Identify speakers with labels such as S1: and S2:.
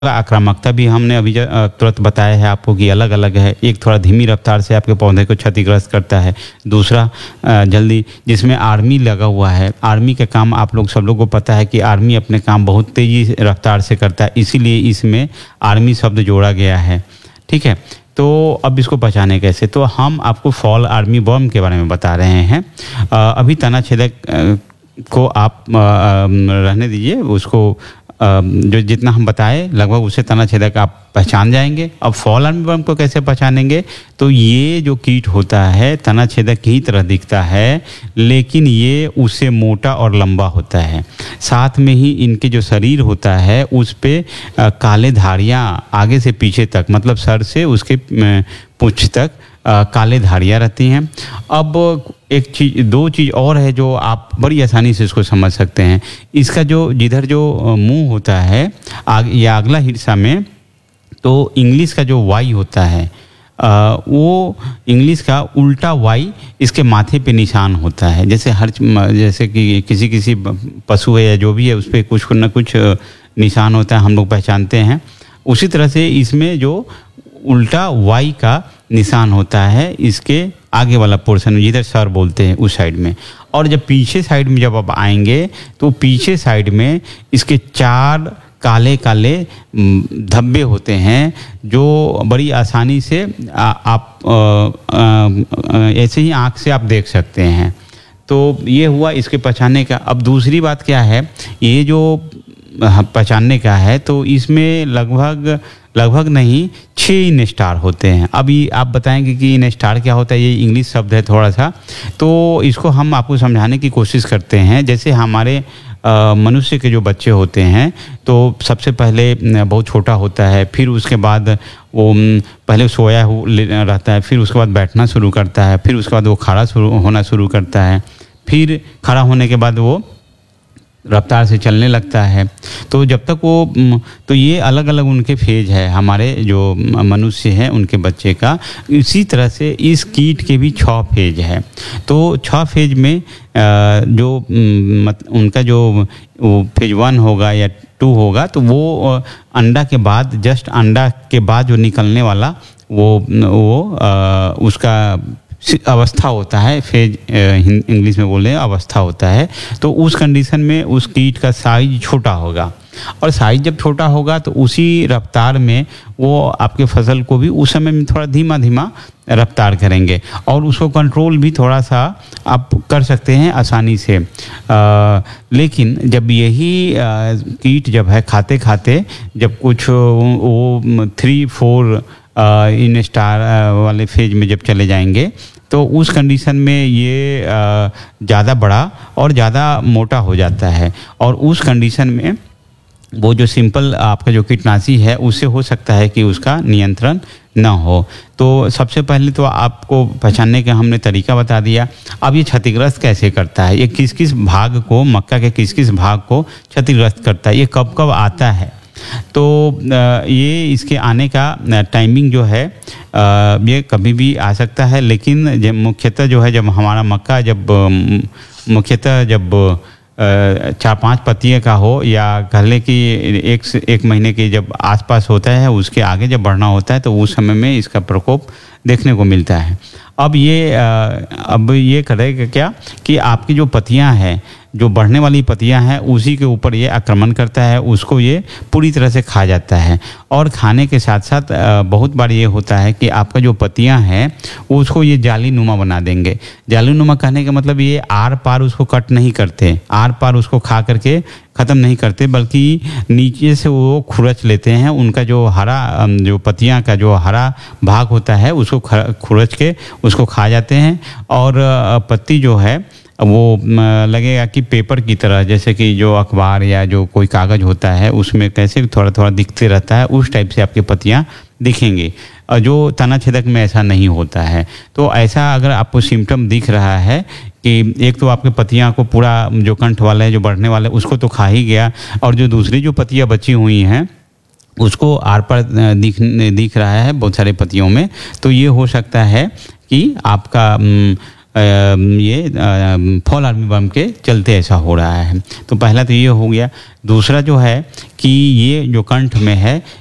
S1: आक्रामकता भी हमने अभी तुरंत बताया है आपको कि अलग अलग है। एक थोड़ा धीमी रफ्तार से आपके पौधे को क्षतिग्रस्त करता है, दूसरा जल्दी, जिसमें आर्मी लगा हुआ है। आर्मी का काम आप लोग सब लोग को पता है कि आर्मी अपने काम बहुत तेज़ी रफ्तार से करता है, इसीलिए इसमें आर्मी शब्द जोड़ा गया है। ठीक है, तो अब इसको बचाने कैसे, तो हम आपको फॉल आर्मी वर्म के बारे में बता रहे हैं। अभी तना छेदक को आप रहने दीजिए, उसको जो जितना हम बताए लगभग उससे तना छेदक आप पहचान जाएंगे। अब फॉल आर्मी वर्म को कैसे पहचानेंगे, तो ये जो कीट होता है तना छेदक की ही तरह दिखता है, लेकिन ये उससे मोटा और लंबा होता है। साथ में ही इनके जो शरीर होता है उस पे काले धारियाँ आगे से पीछे तक, मतलब सर से उसके पूंछ तक काले धारियाँ रहती हैं। अब एक चीज़, दो चीज़ और है जो आप बड़ी आसानी से इसको समझ सकते हैं। इसका जो जिधर जो मुंह होता है या अगला हिस्सा में, तो इंग्लिश का जो वाई होता है वो इंग्लिश का उल्टा वाई इसके माथे पे निशान होता है। जैसे कि किसी पशु है या जो भी है उस पर कुछ न कुछ निशान होता है, हम लोग पहचानते हैं। उसी तरह से इसमें जो उल्टा वाई का निशान होता है इसके आगे वाला पोर्शन में, जिधर सर बोलते हैं उस साइड में। और जब पीछे साइड में जब आप आएंगे तो पीछे साइड में इसके 4 काले काले धब्बे होते हैं, जो बड़ी आसानी से आप ऐसे ही आँख से आप देख सकते हैं। तो ये हुआ इसके पहचानने का। अब दूसरी बात क्या है, ये जो पहचानने का है, तो इसमें लगभग नहीं 6 इनस्टार होते हैं। अभी आप बताएंगे कि इनस्टार क्या होता है, ये इंग्लिश शब्द है थोड़ा सा, तो इसको हम आपको समझाने की कोशिश करते हैं। जैसे हमारे मनुष्य के जो बच्चे होते हैं, तो सबसे पहले बहुत छोटा होता है, फिर उसके बाद वो पहले सोया रहता है, फिर उसके बाद बैठना शुरू करता है, फिर उसके बाद वो खड़ा होना शुरू करता है, फिर खड़ा होने के बाद वो रफ्तार से चलने लगता है। तो जब तक वो, तो ये अलग अलग उनके फेज है, हमारे जो मनुष्य हैं उनके बच्चे का। इसी तरह से इस कीट के भी 6 फेज है। तो 6 फेज में जो उनका जो फेज 1 होगा या 2 होगा, तो वो अंडा के बाद, जस्ट अंडा के बाद जो निकलने वाला वो उसका अवस्था होता है, फेज इंग्लिश में बोले अवस्था होता है। तो उस कंडीशन में उस कीट का साइज छोटा होगा, और साइज जब छोटा होगा तो उसी रफ्तार में वो आपके फसल को भी उस समय में थोड़ा धीमा धीमा रफ्तार करेंगे, और उसको कंट्रोल भी थोड़ा सा आप कर सकते हैं आसानी से। लेकिन जब यही कीट जब है खाते खाते जब कुछ वो 3-4 इन स्टार वाले फेज में जब चले जाएंगे, तो उस कंडीशन में ये ज़्यादा बड़ा और ज़्यादा मोटा हो जाता है। और उस कंडीशन में वो जो सिंपल आपका जो कीटनाशी है उससे हो सकता है कि उसका नियंत्रण ना हो। तो सबसे पहले तो आपको पहचानने का हमने तरीका बता दिया। अब ये क्षतिग्रस्त कैसे करता है, ये किस किस भाग को, मक्का के किस किस भाग को क्षतिग्रस्त करता है, ये कब कब आता है। तो ये इसके आने का टाइमिंग जो है ये कभी भी आ सकता है, लेकिन जब मुख्यतः जो है, जब हमारा मक्का जब मुख्यतः जब 4-5 पत्तियों का हो, या कह लें कि 1 महीने के जब आसपास होता है, उसके आगे जब बढ़ना होता है, तो उस समय में इसका प्रकोप देखने को मिलता है। अब ये करेगा क्या कि आपकी जो पत्तियां हैं, जो बढ़ने वाली पत्तियां हैं, उसी के ऊपर ये आक्रमण करता है, उसको ये पूरी तरह से खा जाता है। और खाने के साथ साथ बहुत बार ये होता है कि आपका जो पत्तियां हैं उसको ये जाली नुमा बना देंगे। जाली नुमा कहने का मतलब ये आर पार उसको कट नहीं करते, आर पार उसको खा करके ख़त्म नहीं करते, बल्कि नीचे से वो खुरच लेते हैं। उनका जो हरा, जो पत्तियां का जो हरा भाग होता है उसको खुरच के उसको खा जाते हैं। और पत्ती जो है वो लगेगा कि पेपर की तरह, जैसे कि जो अखबार या जो कोई कागज़ होता है उसमें कैसे थोड़ा थोड़ा दिखते रहता है, उस टाइप से आपकी पत्तियां दिखेंगी। और जो तना छेदक में ऐसा नहीं होता है। तो ऐसा अगर आपको सिम्टम दिख रहा है कि एक तो आपके पत्तियां को पूरा जो कंठ वाला है, जो बढ़ने वाला है, उसको तो खा ही गया, और जो दूसरी जो पत्तियां बची हुई हैं उसको आर पार दिख रहा है बहुत सारे पत्तियों में, तो ये हो सकता है कि आपका ये फॉल आर्मी बम के चलते ऐसा हो रहा है। तो पहला तो ये हो गया। दूसरा जो है कि ये जो कंठ में है